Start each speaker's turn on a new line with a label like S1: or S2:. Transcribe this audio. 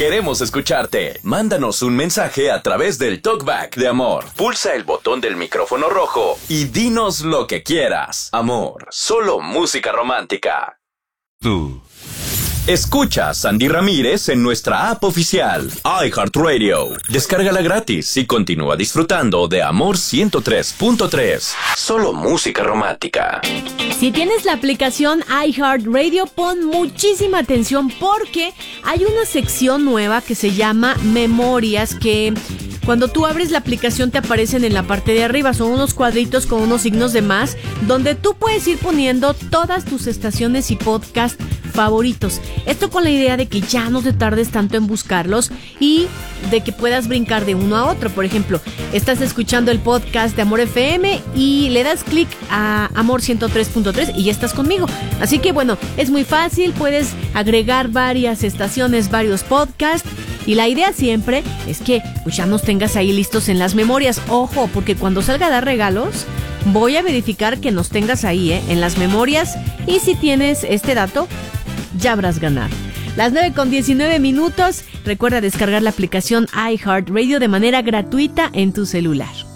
S1: Queremos escucharte. Mándanos un mensaje a través del TalkBack de Amor. Pulsa el botón del micrófono rojo y dinos lo que quieras. Amor, solo música romántica. Escucha a Sandy Ramírez en nuestra app oficial, iHeartRadio. Descárgala gratis y continúa disfrutando de Amor 103.3. Solo música romántica.
S2: Si tienes la aplicación iHeartRadio, pon muchísima atención porque hay una sección nueva que se llama Memorias, que cuando tú abres la aplicación te aparecen en la parte de arriba. Son unos cuadritos con unos signos de más, donde tú puedes ir poniendo todas tus estaciones y podcast favoritos. Esto con la idea de que ya no te tardes tanto en buscarlos y de que puedas brincar de uno a otro. Por ejemplo, estás escuchando el podcast de Amor FM y le das clic a Amor 103.3 y ya estás conmigo. Así que bueno, es muy fácil, puedes agregar varias estaciones, varios podcasts. Y la idea siempre es que pues ya nos tengas ahí listos en las memorias. Ojo, porque cuando salga a dar regalos, voy a verificar que nos tengas ahí, en las memorias. Y si tienes este dato, ya habrás ganado. Las 9:19. Recuerda descargar la aplicación iHeartRadio de manera gratuita en tu celular.